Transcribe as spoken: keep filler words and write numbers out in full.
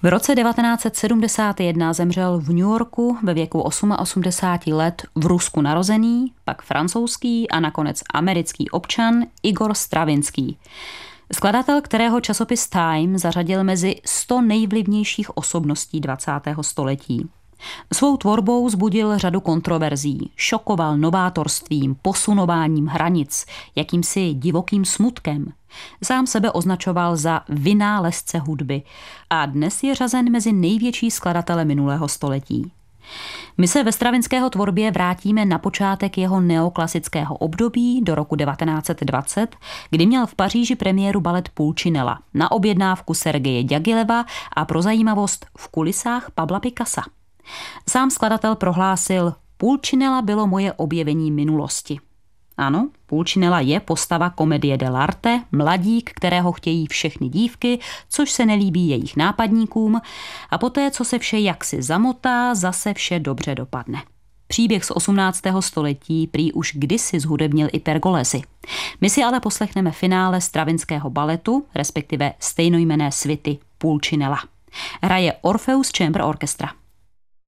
V roce devatenáct set sedmdesát jedna zemřel v New Yorku ve věku osmaosmdesáti let v Rusku narozený, pak francouzský a nakonec americký občan Igor Stravinský. Skladatel, kterého časopis Time zařadil mezi sto nejvlivnějších osobností dvacátého století. Svou tvorbou vzbudil řadu kontroverzí, šokoval novátorstvím, posunováním hranic, jakýmsi divokým smutkem. Sám sebe označoval za vynálezce hudby a dnes je řazen mezi největší skladatele minulého století. My se ve Stravinského tvorbě vrátíme na počátek jeho neoklasického období do roku devatenáct set dvacet, kdy měl v Paříži premiéru balet Pulcinella na objednávku Sergeje Ďagileva a pro zajímavost v kulisách Pabla Picassa. Sám skladatel prohlásil: Pulcinella bylo moje objevení minulosti. Ano, Pulcinella je postava komedie dell'arte, mladík, kterého chtějí všechny dívky, což se nelíbí jejich nápadníkům, a poté, co se vše jaksi zamotá, zase vše dobře dopadne. Příběh z osmnáctého století prý už kdysi zhudebnil i Pergolesi. My si ale poslechneme finále Stravinského baletu, respektive stejnojmenné svity Pulcinella. Hraje Orpheus Chamber Orchestra.